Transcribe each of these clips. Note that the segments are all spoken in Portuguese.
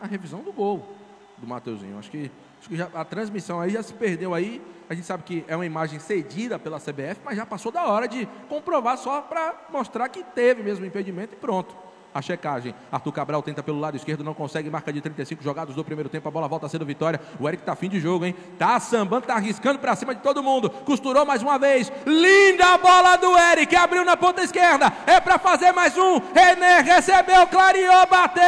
revisão do gol do Mateuzinho. Acho que a transmissão aí já se perdeu aí. A gente sabe que é uma imagem cedida pela CBF, mas já passou da hora de comprovar só para mostrar que teve mesmo impedimento e pronto. A checagem. Arthur Cabral tenta pelo lado esquerdo, não consegue, marca de 35 jogados do primeiro tempo, a bola volta a ser do Vitória. O Eric tá fim de jogo, hein? Tá sambando, tá arriscando pra cima de todo mundo. Costurou mais uma vez. Linda bola do Eric, abriu na ponta esquerda. É pra fazer mais um. René recebeu, clareou, bateu.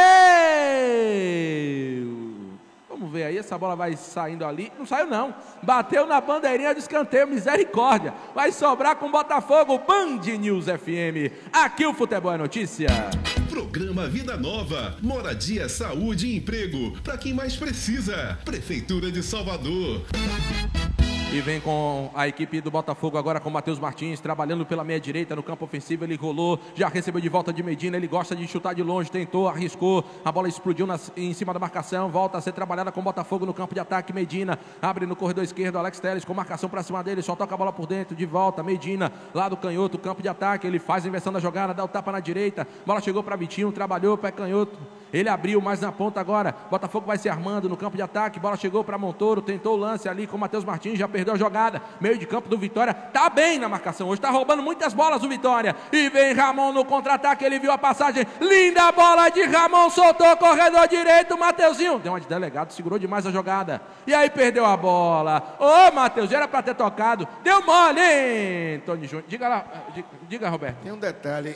Vamos ver aí, essa bola vai saindo ali. Não saiu não, bateu na bandeirinha de escanteio, misericórdia. Vai sobrar com o Botafogo. Band News FM, aqui o futebol é notícia. Programa Vida Nova, moradia, saúde e emprego para quem mais precisa. Prefeitura de Salvador. E vem com a equipe do Botafogo agora com o Matheus Martins, trabalhando pela meia direita no campo ofensivo. Ele rolou, já recebeu de volta de Medina. Ele gosta de chutar de longe, tentou, arriscou. A bola explodiu em cima da marcação. Volta a ser trabalhada com o Botafogo no campo de ataque. Medina abre no corredor esquerdo. Alex Telles com marcação para cima dele. Só toca a bola por dentro, de volta. Medina lá do canhoto, campo de ataque. Ele faz a inversão da jogada, dá o tapa na direita. Bola chegou para Vitinho, trabalhou, pé canhoto. Ele abriu mais na ponta agora. Botafogo vai se armando no campo de ataque. Bola chegou para Montoro, tentou o lance ali com o Matheus Martins, já perdeu a jogada. Meio de campo do Vitória, tá bem na marcação hoje, tá roubando muitas bolas o Vitória. E vem Ramon no contra-ataque, ele viu a passagem. Linda bola de Ramon, soltou corredor direito, Mateuzinho. Deu uma de delegado, segurou demais a jogada. E aí perdeu a bola. Ô, Mateuzinho, era para ter tocado. Deu mole, hein, Tony Júnior? Diga lá, diga, Roberto. Tem um detalhe,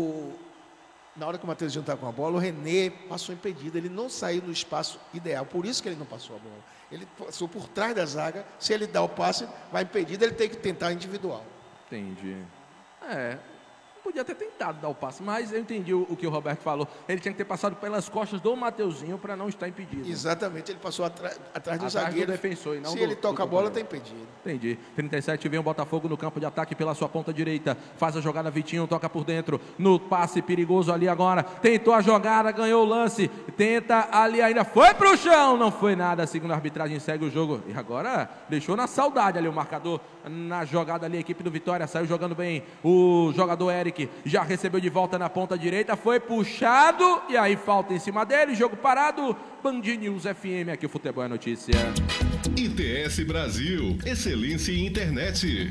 na hora que o Mateuzinho está com a bola, o René passou impedido, ele não saiu no espaço ideal, por isso que ele não passou a bola. Ele passou por trás da zaga, se ele dá o passe, vai impedido, ele tem que tentar individual. Entendi. Podia ter tentado dar o passe, mas eu entendi o que o Roberto falou. Ele tinha que ter passado pelas costas do Mateuzinho para não estar impedido. Exatamente, ele passou atrás do zagueiro. Do defensor, e não se do, ele toca a bola, está impedido. Entendi. 37 vem o Botafogo no campo de ataque pela sua ponta direita. Faz a jogada, Vitinho toca por dentro. No passe perigoso ali agora. Tentou a jogada, ganhou o lance. Tenta ali ainda. Foi pro chão. Não foi nada. Segundo a arbitragem, segue o jogo. E agora deixou na saudade ali o marcador. Na jogada ali, a equipe do Vitória saiu jogando bem. O jogador Eric já recebeu de volta na ponta direita, foi puxado e aí falta em cima dele, jogo parado. Band News FM, aqui o futebol é notícia. ITS Brasil, excelência em internet.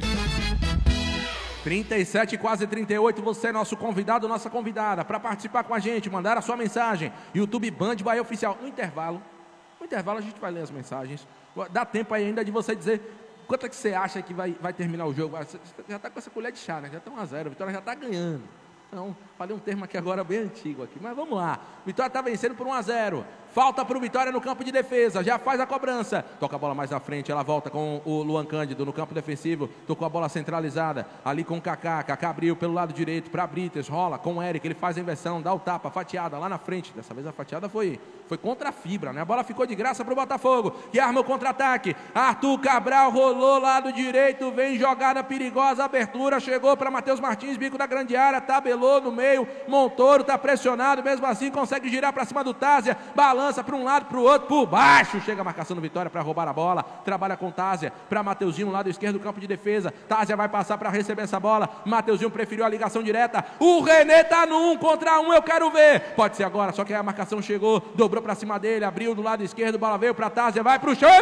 37, quase 38, você é nosso convidado, nossa convidada, para participar com a gente, mandar a sua mensagem. YouTube Band Bahia Oficial. No intervalo a gente vai ler as mensagens. Dá tempo aí ainda de você dizer quanto é que você acha que vai terminar o jogo? Você já está com essa colher de chá, né? Já está 1-0, a Vitória já está ganhando. Então, falei um termo aqui agora bem antigo aqui, mas vamos lá. Vitória está vencendo por 1-0. Falta para o Vitória no campo de defesa, já faz a cobrança. Toca a bola mais na frente, ela volta com o Luan Cândido no campo defensivo. Tocou a bola centralizada, ali com o Kaká. Kaká abriu pelo lado direito para Brites, rola com o Eric, ele faz a inversão, dá o tapa, fatiada lá na frente. Dessa vez a fatiada foi contra a fibra, né? A bola ficou de graça para o Botafogo, que arma o contra-ataque. Arthur Cabral rolou lado direito, vem jogada perigosa, abertura, chegou para Matheus Martins, bico da grande área, tabelou no meio. Montoro está pressionado, mesmo assim consegue girar para cima do Tásia, balança para um lado, para o outro, por baixo, chega a marcação do Vitória para roubar a bola, trabalha com Tásia, para Mateuzinho, lado esquerdo do campo de defesa. Tásia vai passar para receber essa bola, Mateuzinho preferiu a ligação direta, o René está no 1 contra 1, eu quero ver, pode ser agora, só que a marcação chegou, dobrou para cima dele, abriu do lado esquerdo, bola veio para Tásia, vai para o chão e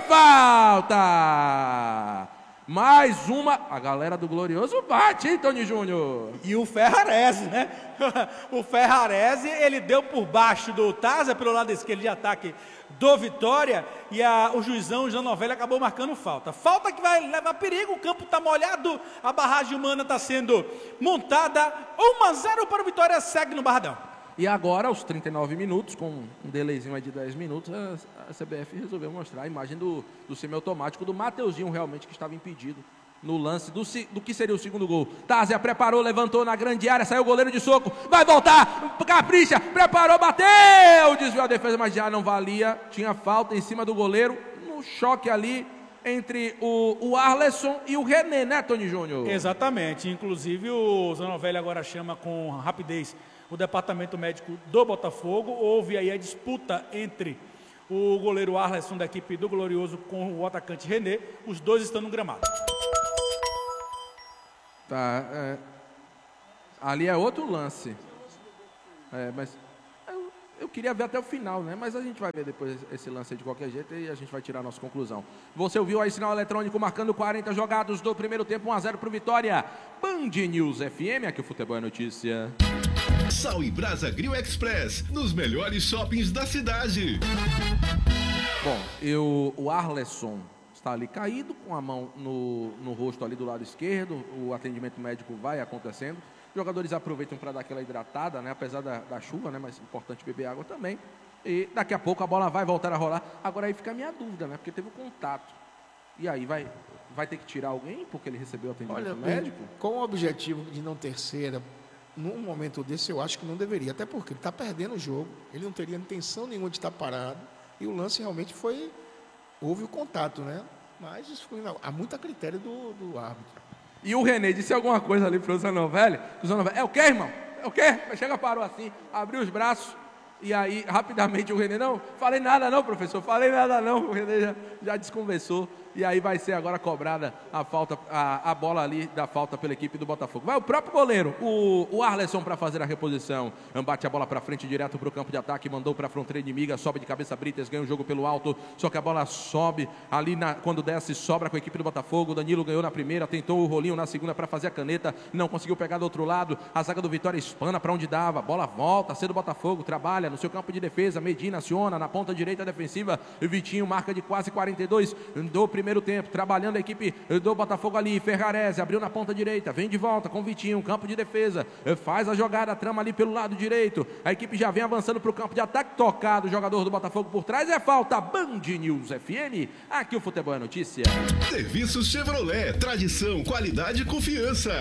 falta! Mais uma, a galera do Glorioso bate, hein, Tony Júnior? E o Ferrarese, né? O Ferrarese, ele deu por baixo do Tásia, pelo lado esquerdo de ataque do Vitória, e o juizão, o Jean Novelli, acabou marcando falta. Falta que vai levar perigo, o campo está molhado, a barragem humana está sendo montada, 1-0 para o Vitória, segue no Barradão. E agora, aos 39 minutos, com um delayzinho aí de 10 minutos, a CBF resolveu mostrar a imagem do semiautomático do Mateuzinho, realmente, que estava impedido no lance do que seria o segundo gol. Tásia preparou, levantou na grande área, saiu o goleiro de soco, vai voltar, capricha, preparou, bateu, desviou a defesa, mas já não valia, tinha falta em cima do goleiro, no choque ali entre o Arleson e o René, né, Tony Júnior? Exatamente, inclusive o Zanovelli agora chama com rapidez o departamento médico do Botafogo. Houve aí a disputa entre o goleiro Arleson da equipe do Glorioso com o atacante René, os dois estão no gramado. Ali é outro lance, mas Eu queria ver até o final, né? Mas a gente vai ver depois esse lance aí de qualquer jeito e a gente vai tirar a nossa conclusão. Você ouviu aí sinal eletrônico marcando 40 jogados do primeiro tempo, 1-0 pro Vitória. Band News FM, aqui o Futebol é Notícia. Sal e Brasa Grill Express, nos melhores shoppings da cidade. Bom, o Arleson está ali caído, com a mão no rosto ali do lado esquerdo. O atendimento médico vai acontecendo. Os jogadores aproveitam para dar aquela hidratada, né? Apesar da chuva, né? Mas é importante beber água também. E daqui a pouco a bola vai voltar a rolar. Agora aí fica a minha dúvida, né? Porque teve um contato. E aí vai ter que tirar alguém porque ele recebeu o atendimento médico? Com o objetivo de não ter cera, num momento desse eu acho que não deveria. Até porque ele está perdendo o jogo. Ele não teria intenção nenhuma de estar parado. E o lance realmente houve o contato, né? Mas isso há muito a critério do árbitro. E o René disse alguma coisa ali pro Zanovelli. O Zanovelli, é o quê, irmão? É o quê? Chega, parou assim, abriu os braços. E aí, rapidamente, o René, não, falei nada não, professor, falei nada não. O René já desconversou. E aí vai ser agora cobrada a falta, a bola ali da falta pela equipe do Botafogo. Vai o próprio goleiro, o Arleson, para fazer a reposição. Bate a bola para frente, direto para o campo de ataque, mandou para a fronteira inimiga, sobe de cabeça Brites, ganha o jogo pelo alto, só que a bola sobe ali, quando desce, sobra com a equipe do Botafogo. Danilo ganhou na primeira, tentou o rolinho na segunda para fazer a caneta, não conseguiu pegar do outro lado. A zaga do Vitória espana para onde dava, a bola volta, cedo o Botafogo, trabalha no seu campo de defesa, Medina aciona na ponta direita defensiva, Vitinho marca de quase 42 do primeiro tempo, trabalhando a equipe do Botafogo ali. Ferrarese abriu na ponta direita, vem de volta com o Vitinho, campo de defesa, faz a jogada, trama ali pelo lado direito, a equipe já vem avançando para o campo de ataque, tocado o jogador do Botafogo por trás, é falta. Band News FM, aqui o Futebol é Notícia. Serviços Chevrolet, tradição, qualidade e confiança.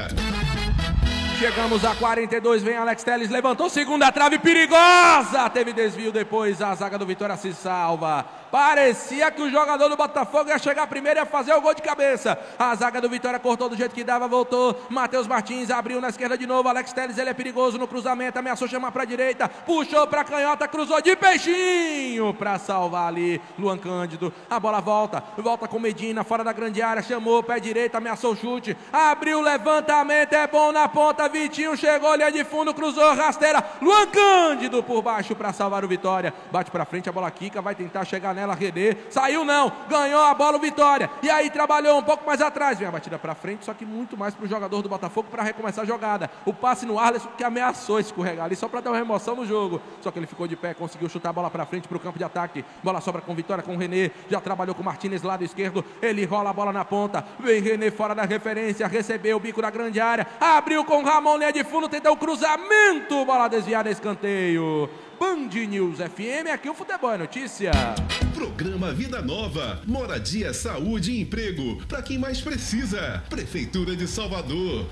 Chegamos a 42, vem Alex Telles, levantou segunda trave, perigosa, teve desvio depois, a zaga do Vitória se salva. Parecia que o jogador do Botafogo ia chegar primeiro e ia fazer o gol de cabeça. A zaga do Vitória cortou do jeito que dava, voltou. Matheus Martins abriu na esquerda de novo. Alex Telles, ele é perigoso no cruzamento, ameaçou chamar para a direita, puxou para a canhota, cruzou de peixinho para salvar ali Luan Cândido. A bola volta com Medina, fora da grande área, chamou, pé direito, ameaçou o chute, abriu o levantamento, é bom na ponta, Vitinho chegou, linha de fundo, cruzou, rasteira, Luan Cândido por baixo para salvar o Vitória. Bate para frente, a bola quica, vai tentar chegar nela, René, saiu não, ganhou a bola o Vitória, e aí trabalhou um pouco mais atrás, vem a batida para frente, só que muito mais para o jogador do Botafogo para recomeçar a jogada. O passe no Arleson, que ameaçou escorregar ali, só para dar uma remoção no jogo, só que ele ficou de pé, conseguiu chutar a bola para frente para o campo de ataque. Bola sobra com Vitória, com o René, já trabalhou com o Martínez, lado esquerdo, ele rola a bola na ponta, vem René fora da referência, recebeu o bico da grande área, abriu com o Ramon, linha de fundo, tentou o cruzamento, bola desviada, escanteio. Band News FM, aqui o Futebol é Notícia. Programa Vida Nova, moradia, saúde e emprego, para quem mais precisa. Prefeitura de Salvador.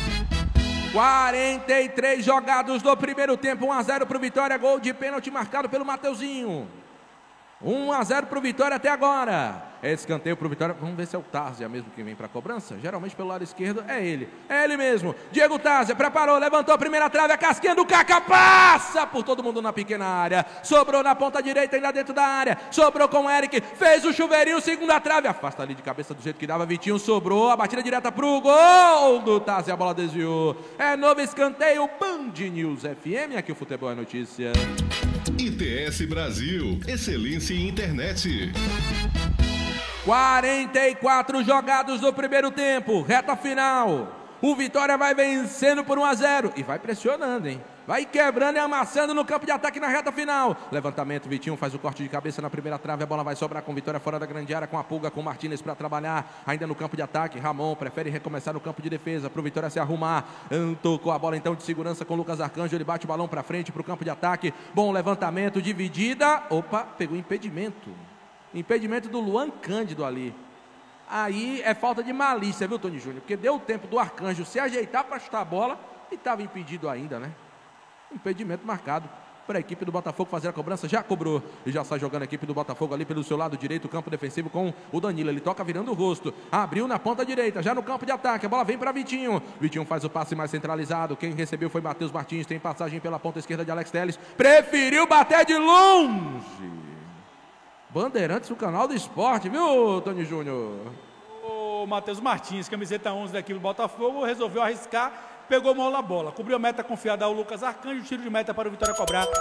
43 jogados do primeiro tempo, 1-0 para o Vitória, gol de pênalti marcado pelo Mateuzinho. 1-0 para o Vitória até agora. Escanteio para o Vitória. Vamos ver se é o Tárzia mesmo que vem para a cobrança. Geralmente pelo lado esquerdo é ele. É ele mesmo. Diego Tárzia preparou, levantou a primeira trave. A casquinha do Kaká passa por todo mundo na pequena área. Sobrou na ponta direita, ainda dentro da área. Sobrou com o Eric. Fez o chuveirinho, segunda trave. Afasta ali de cabeça do jeito que dava. Vitinho sobrou. A batida direta para o gol do Tárzia. A bola desviou. É novo escanteio. Band News FM. Aqui o Futebol é Notícia. ITS Brasil, excelência em internet. 44 jogados do primeiro tempo, reta final. O Vitória vai vencendo por 1-0 e vai pressionando, hein? Vai quebrando e amassando no campo de ataque na reta final. Levantamento, Vitinho faz o corte de cabeça na primeira trave. A bola vai sobrar com Vitória fora da grande área, com a Pulga, com o Martínez para trabalhar. Ainda no campo de ataque, Ramon prefere recomeçar no campo de defesa para o Vitória se arrumar. Tocou a bola então de segurança com o Lucas Arcanjo. Ele bate o balão para frente para o campo de ataque. Bom levantamento, dividida. Opa, pegou impedimento. Impedimento do Luan Cândido ali. Aí é falta de malícia, viu, Tony Júnior? Porque deu tempo do Arcanjo se ajeitar para chutar a bola e estava impedido ainda, né? Impedimento marcado para a equipe do Botafogo fazer a cobrança, já cobrou e já sai jogando a equipe do Botafogo ali pelo seu lado direito, campo defensivo com o Danilo, ele toca virando o rosto, abriu na ponta direita, já no campo de ataque, a bola vem para Vitinho, Vitinho faz o passe mais centralizado, quem recebeu foi Matheus Martins, tem passagem pela ponta esquerda de Alex Telles, preferiu bater de longe. Bandeirantes, o canal do esporte, viu, Tony Júnior? O Matheus Martins, camiseta 11 da equipe do Botafogo, resolveu arriscar, pegou mal na bola, cobriu a meta confiada ao Lucas Arcanjo, tiro de meta para o Vitória cobrar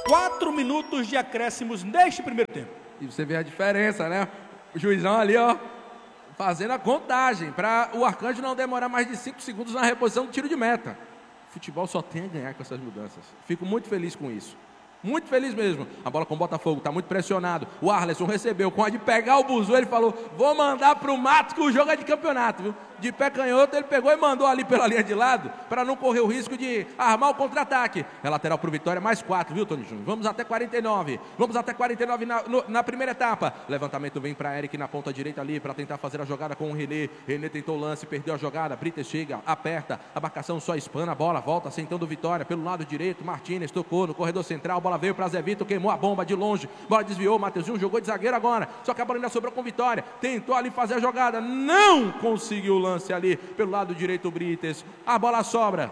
4 minutos de acréscimos neste primeiro tempo. E você vê a diferença, né? O juizão ali, ó, fazendo a contagem para o Arcanjo não demorar mais de 5 segundos na reposição do tiro de meta. O futebol só tem a ganhar com essas mudanças. Fico muito feliz com isso. Muito feliz mesmo. A bola com o Botafogo, está muito pressionado. O Arleson recebeu, com a de pegar o buzu, ele falou, vou mandar para o mato que o jogo é de campeonato, viu? De pé canhoto, ele pegou e mandou ali pela linha de lado, para não correr o risco de armar o contra-ataque. É lateral para o Vitória, mais 4, viu, Tony Júnior? Vamos até 49. Vamos até 49 na primeira etapa. Levantamento vem para Eric na ponta direita ali, para tentar fazer a jogada com o René. René tentou o lance, perdeu a jogada. Brites chega, aperta, a marcação só espana a bola, volta, sentando o Vitória pelo lado direito. Martínez tocou no corredor central, bola veio para Zé Vitor, queimou a bomba de longe, bola desviou, Mateuzinho jogou de zagueiro agora, só que a bola ainda sobrou com Vitória, tentou ali fazer a jogada, não conseguiu o lance ali, pelo lado direito o Brites, a bola sobra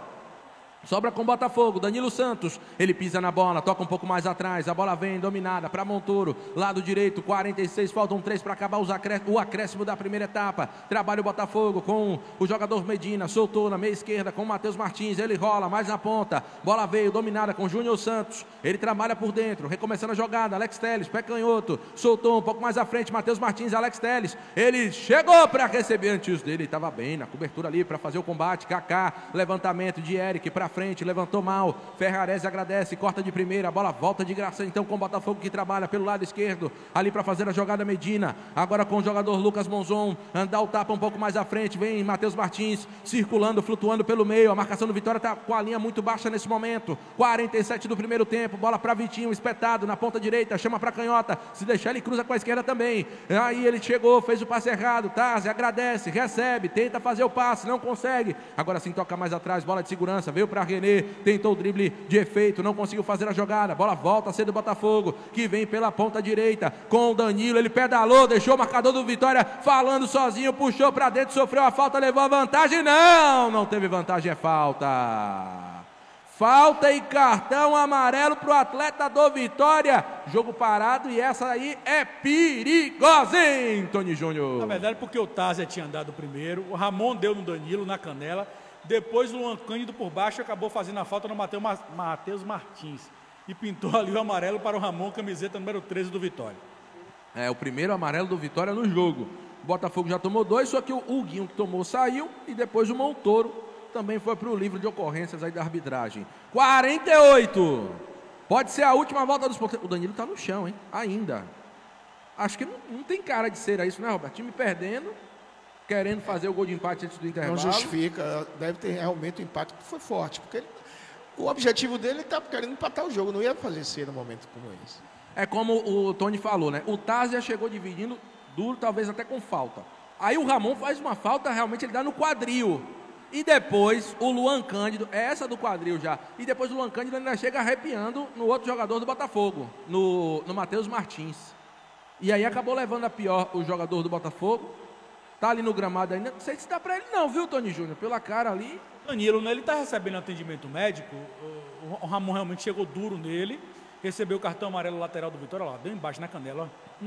com o Botafogo, Danilo Santos, ele pisa na bola, toca um pouco mais atrás, a bola vem dominada para Montoro, lado direito, 46, faltam 3 para acabar o acréscimo da primeira etapa, trabalha o Botafogo com o jogador Medina, soltou na meia esquerda com o Matheus Martins, ele rola mais na ponta, bola veio dominada com o Júnior Santos, ele trabalha por dentro, recomeçando a jogada, Alex Telles, pé canhoto, soltou um pouco mais à frente, Matheus Martins, Alex Telles, ele chegou para receber antes dele, estava bem na cobertura ali para fazer o combate, Kaká, levantamento de Eric para frente, levantou mal, Ferrarese agradece, corta de primeira, a bola volta de graça então com o Botafogo que trabalha pelo lado esquerdo, ali para fazer a jogada Medina, agora com o jogador Lucas Monzon, andar o tapa um pouco mais à frente, vem Matheus Martins, circulando, flutuando pelo meio, a marcação do Vitória está com a linha muito baixa nesse momento, 47 do primeiro tempo, bola para Vitinho, espetado na ponta direita, chama para canhota, se deixar ele cruza com a esquerda também, aí ele chegou, fez o passe errado, Tazi agradece, recebe, tenta fazer o passe, não consegue, agora sim toca mais atrás, bola de segurança, veio para René, tentou o drible de efeito, não conseguiu fazer a jogada, bola volta a ser do Botafogo, que vem pela ponta direita, com o Danilo, ele pedalou, deixou o marcador do Vitória falando sozinho, puxou para dentro, sofreu a falta, levou a vantagem, não teve vantagem, é falta e cartão amarelo para o atleta do Vitória, jogo parado e essa aí é perigosa, hein, Tony Júnior? Na verdade, porque o Tazia tinha andado primeiro, o Ramon deu no Danilo, na canela, depois o Luan Cândido por baixo acabou fazendo a falta no Matheus Martins e pintou ali o amarelo para o Ramon, camiseta número 13 do Vitória. É o primeiro amarelo do Vitória no jogo. O Botafogo já tomou 2, só que o Huguinho que tomou saiu e depois o Montoro também foi para o livro de ocorrências aí da arbitragem. 48! Pode ser a última volta dos pontos. O Danilo está no chão, hein? Ainda. Acho que não tem cara de ser isso, né, Roberto? Time perdendo, querendo fazer o gol de empate antes do intervalo. Não justifica, deve ter realmente o impacto que foi forte, porque o objetivo dele estava querendo empatar o jogo, não ia fazer ser no momento como esse. É como o Tony falou, né? O Tazia chegou dividindo duro, talvez até com falta. Aí o Ramon faz uma falta, realmente ele dá no quadril. E depois o Luan Cândido, é essa do quadril já, e depois o Luan Cândido ainda chega arrepiando no outro jogador do Botafogo, no Matheus Martins. E aí acabou levando a pior o jogador do Botafogo. Tá ali no gramado ainda, não sei se dá pra ele não, viu, Tony Júnior? Pela cara ali. Danilo, né, ele tá recebendo atendimento médico, o Ramon realmente chegou duro nele, recebeu o cartão amarelo lateral do Vitória, lá, bem embaixo na canela, ó.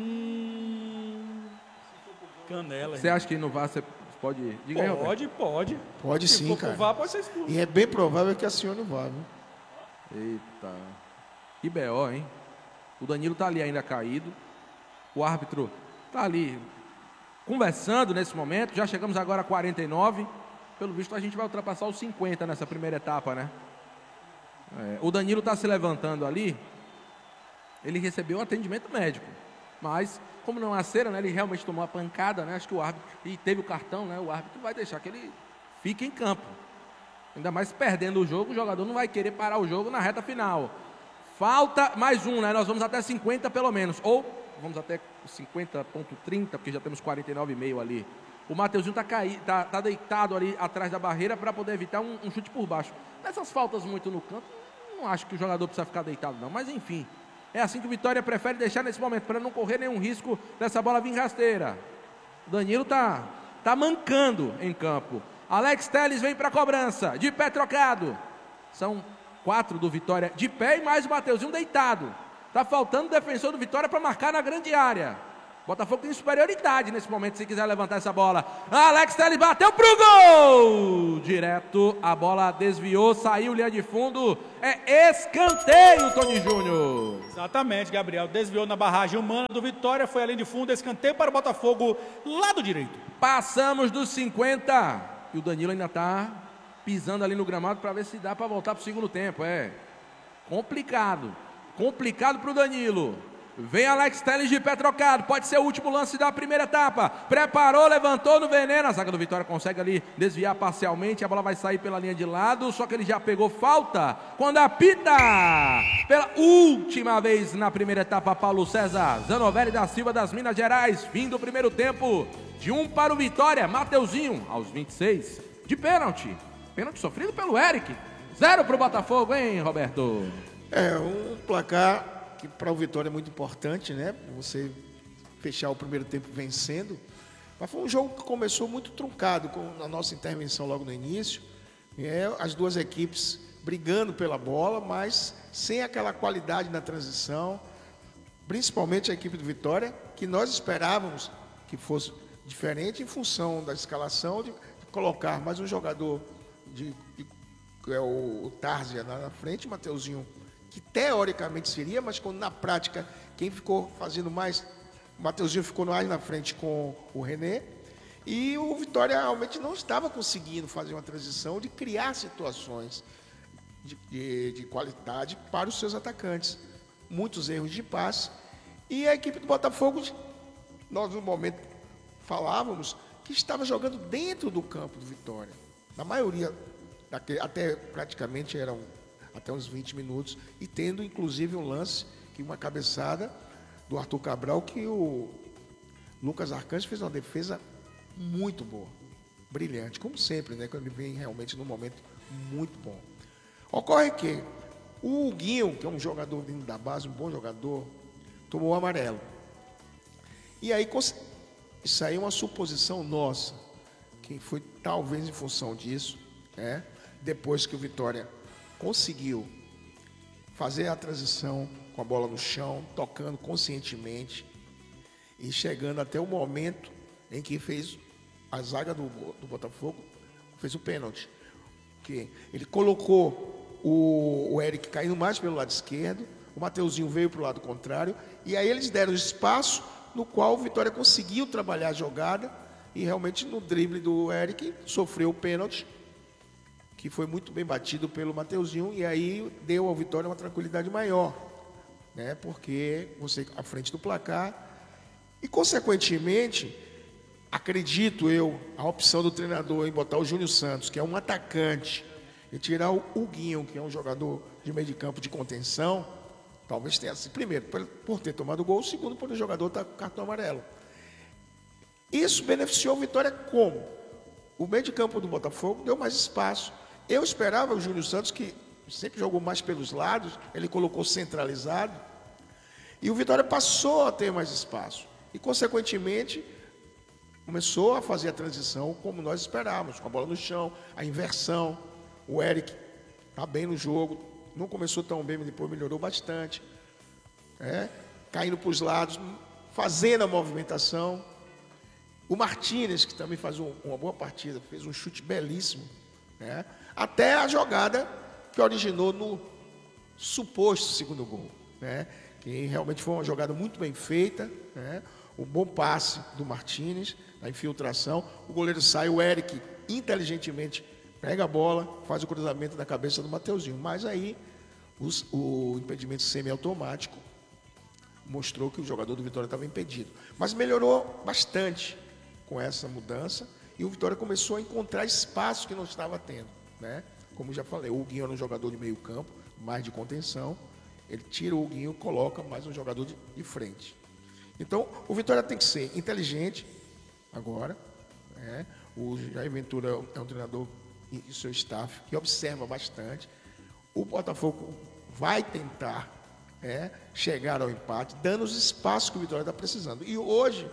Canela. Você acha que no VAR você pode... Diga aí, Roberto. Pode. Pode sim, cara. O VAR pode ser expulso. E é bem provável que acione o VAR, viu? Eita. Que B.O., hein? O Danilo tá ali ainda caído, o árbitro tá ali conversando nesse momento, já chegamos agora a 49, pelo visto a gente vai ultrapassar os 50 nessa primeira etapa, né? O Danilo está se levantando ali, ele recebeu atendimento médico, mas como não é a cera, né, ele realmente tomou a pancada, né, acho que o árbitro, e teve o cartão, né, o árbitro vai deixar que ele fique em campo, ainda mais perdendo o jogo, o jogador não vai querer parar o jogo na reta final. Falta mais um, né, nós vamos até 50 pelo menos, ou vamos até 50.30, porque já temos 49,5 ali. O Mateuzinho tá deitado ali atrás da barreira para poder evitar um chute por baixo. Nessas faltas muito no canto, não acho que o jogador precisa ficar deitado não, mas enfim. É assim que o Vitória prefere deixar nesse momento, para não correr nenhum risco dessa bola vir rasteira. O Danilo tá mancando em campo. Alex Telles vem para a cobrança, de pé trocado. São 4 do Vitória de pé e mais o Mateuzinho deitado. Está faltando o defensor do Vitória para marcar na grande área. Botafogo tem superioridade nesse momento, se quiser levantar essa bola. Alex Telles bateu pro gol! Direto, a bola desviou, saiu, linha de fundo. É escanteio, Tony Júnior. Exatamente, Gabriel. Desviou na barragem humana do Vitória, foi além de fundo, escanteio para o Botafogo, lado direito. Passamos dos 50. E o Danilo ainda tá pisando ali no gramado para ver se dá para voltar pro segundo tempo. É complicado. Complicado pro Danilo. Vem Alex Telles de pé trocado, pode ser o último lance da primeira etapa. Preparou, levantou no veneno. A zaga do Vitória consegue ali desviar parcialmente. A bola vai sair pela linha de lado, só que ele já pegou falta. Quando apita, pela última vez na primeira etapa, Paulo César Zanovelli da Silva das Minas Gerais. Fim do primeiro tempo, de 1 para o Vitória. Mateuzinho, aos 26, de pênalti. Pênalti sofrido pelo Eric. 0 para o Botafogo, hein, Roberto? Um placar que para o Vitória é muito importante, né? Você fechar o primeiro tempo vencendo. Mas foi um jogo que começou muito truncado, com a nossa intervenção logo no início. As duas equipes brigando pela bola, mas sem aquela qualidade na transição. Principalmente a equipe do Vitória, que nós esperávamos que fosse diferente em função da escalação, de colocar mais um jogador, que é o Tárzia na frente, Mateuzinho, que teoricamente seria, mas quando na prática quem ficou fazendo mais, o Mateuzinho ficou mais na frente com o René, e o Vitória realmente não estava conseguindo fazer uma transição de criar situações de qualidade para os seus atacantes. Muitos erros de passe, e a equipe do Botafogo, nós no momento falávamos que estava jogando dentro do campo do Vitória. Na maioria, até praticamente eram até uns 20 minutos, e tendo inclusive um lance, uma cabeçada do Arthur Cabral, que o Lucas Arcanjo fez uma defesa muito boa, brilhante, como sempre, né? Quando ele vem realmente num momento muito bom. Ocorre que o Huguinho, que é um jogador vindo da base, um bom jogador, tomou o amarelo. E aí, isso aí é uma suposição nossa, que foi talvez em função disso, né? Depois que o Vitória conseguiu fazer a transição com a bola no chão, tocando conscientemente e chegando até o momento em que fez a zaga do Botafogo, fez o pênalti. Que ele colocou o Eric caindo mais pelo lado esquerdo, o Mateuzinho veio para o lado contrário, e aí eles deram espaço no qual o Vitória conseguiu trabalhar a jogada, e realmente no drible do Eric sofreu o pênalti, que foi muito bem batido pelo Mateuzinho, e aí deu ao Vitória uma tranquilidade maior, né? Porque você à frente do placar, e consequentemente, acredito eu, a opção do treinador em botar o Júnior Santos, que é um atacante, e tirar o Huguinho, que é um jogador de meio de campo de contenção, talvez tenha sido, primeiro, por ter tomado o gol, segundo, por o jogador estar com cartão amarelo. Isso beneficiou o Vitória como? O meio de campo do Botafogo deu mais espaço. Eu esperava o Júnior Santos, que sempre jogou mais pelos lados, ele colocou centralizado, e o Vitória passou a ter mais espaço. E, consequentemente, começou a fazer a transição como nós esperávamos, com a bola no chão, a inversão. O Eric está bem no jogo, não começou tão bem, mas depois melhorou bastante. Caindo para os lados, fazendo a movimentação. O Martínez, que também faz uma boa partida, fez um chute belíssimo, né? Até a jogada que originou no suposto segundo gol, né? Que realmente foi uma jogada muito bem feita, né? O bom passe do Martínez, a infiltração, o goleiro sai, o Eric inteligentemente pega a bola, faz o cruzamento na cabeça do Mateuzinho, mas aí o impedimento semiautomático mostrou que o jogador do Vitória estava impedido. Mas melhorou bastante com essa mudança, e o Vitória começou a encontrar espaço que não estava tendo, né? Como já falei, o Huguinho era um jogador de meio campo, mais de contenção, ele tira o Huguinho e coloca mais um jogador de frente. Então, o Vitória tem que ser inteligente agora, né? O Jair Ventura é um treinador e seu staff que observa bastante. O Botafogo vai tentar chegar ao empate, dando os espaços que o Vitória está precisando. E hoje,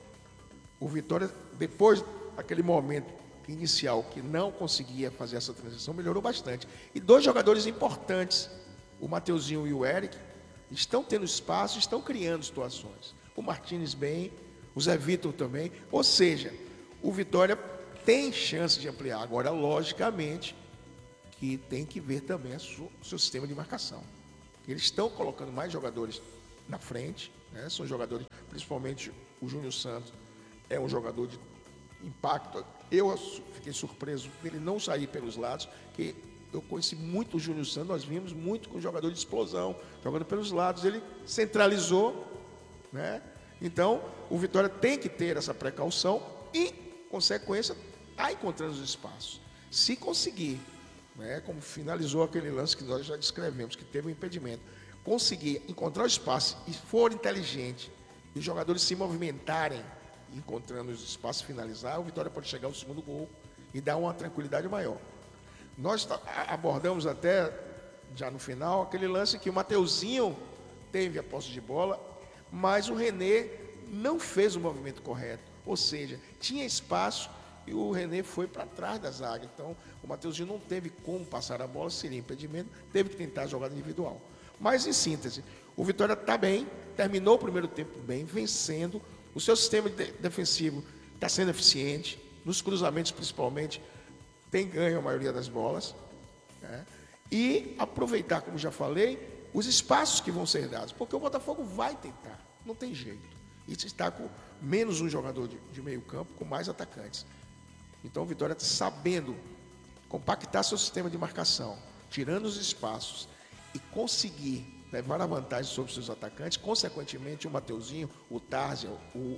o Vitória, depois daquele momento inicial que não conseguia fazer essa transição, melhorou bastante. E dois jogadores importantes, o Mateuzinho e o Eric, Estão tendo espaço, estão criando situações. O Martínez bem, o Zé Vitor também. Ou seja, o Vitória tem chance de ampliar. Agora, logicamente, que tem que ver também o seu sistema de marcação. Eles estão colocando mais jogadores na frente, né? São jogadores, principalmente o Júnior Santos, é um jogador de impacto. Eu fiquei surpreso dele não sair pelos lados, que eu conheci muito o Júnior Santos, nós vimos muito com o jogador de explosão, jogando pelos lados, ele centralizou, né? Então, o Vitória tem que ter essa precaução e, consequência, está encontrando os espaços. Se conseguir, né, como finalizou aquele lance que nós já descrevemos, que teve um impedimento, conseguir encontrar o espaço e for inteligente, e os jogadores se movimentarem, encontrando os espaços, finalizar, o Vitória pode chegar ao segundo gol e dar uma tranquilidade maior. Nós abordamos até, já no final, aquele lance que o Mateuzinho teve a posse de bola, mas o René não fez o movimento correto. Ou seja, tinha espaço e o René foi para trás da zaga. Então, o Mateuzinho não teve como passar a bola, seria impedimento, teve que tentar a jogada individual. Mas, em síntese, o Vitória está bem, terminou o primeiro tempo bem, vencendo. O seu sistema defensivo está sendo eficiente, nos cruzamentos principalmente, tem ganho a maioria das bolas, né? E aproveitar, como já falei, os espaços que vão ser dados, porque o Botafogo vai tentar, não tem jeito. E está com menos um jogador de meio campo, com mais atacantes. Então o Vitória está sabendo compactar seu sistema de marcação, tirando os espaços e conseguir levar a vantagem sobre seus atacantes. Consequentemente, o Mateuzinho, o Tarzia,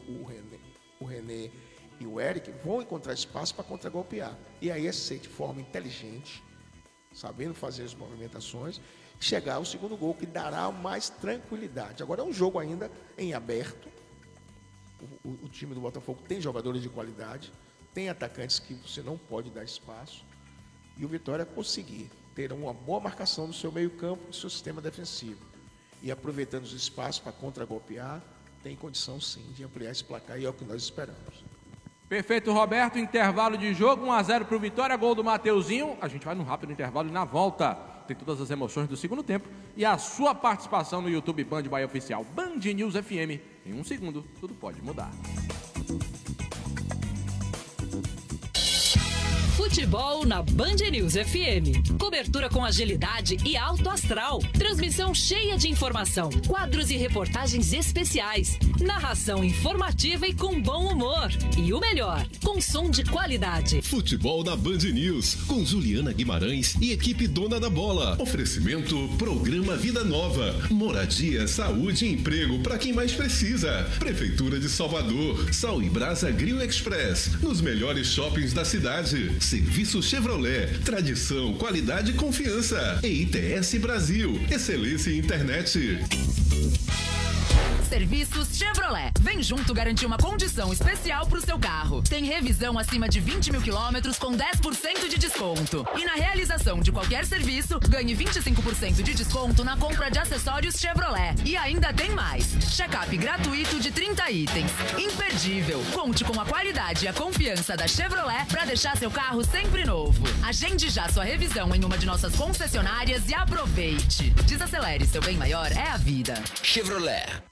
o René e o Eric vão encontrar espaço para contragolpear. E aí é ser de forma inteligente, sabendo fazer as movimentações, chegar ao segundo gol, que dará mais tranquilidade. Agora é um jogo ainda em aberto. O time do Botafogo tem jogadores de qualidade, tem atacantes que você não pode dar espaço. E o Vitória conseguir ter uma boa marcação no seu meio campo, no seu sistema defensivo. E aproveitando os espaços para contragolpear, tem condição sim de ampliar esse placar e é o que nós esperamos. Perfeito, Roberto. Intervalo de jogo, 1-0 para o Vitória, gol do Mateuzinho. A gente vai num rápido intervalo e na volta tem todas as emoções do segundo tempo e a sua participação no YouTube Band Bahia Oficial, Band News FM. Em um segundo, tudo pode mudar. Futebol na Band News FM. Cobertura com agilidade e alto astral. Transmissão cheia de informação. Quadros e reportagens especiais. Narração informativa e com bom humor. E o melhor, com som de qualidade. Futebol na Band News, com Juliana Guimarães e equipe dona da bola. Oferecimento Programa Vida Nova. Moradia, saúde e emprego para quem mais precisa. Prefeitura de Salvador. Sal e Brasa Grill Express. Nos melhores shoppings da cidade. Serviço Chevrolet, tradição, qualidade e confiança. EITS Brasil, excelência em internet. Serviços Chevrolet. Vem junto garantir uma condição especial para o seu carro. Tem revisão acima de 20 mil quilômetros com 10% de desconto. E na realização de qualquer serviço, ganhe 25% de desconto na compra de acessórios Chevrolet. E ainda tem mais. Check-up gratuito de 30 itens. Imperdível. Conte com a qualidade e a confiança da Chevrolet para deixar seu carro sempre novo. Agende já sua revisão em uma de nossas concessionárias e aproveite. Desacelere, seu bem maior é a vida. Chevrolet.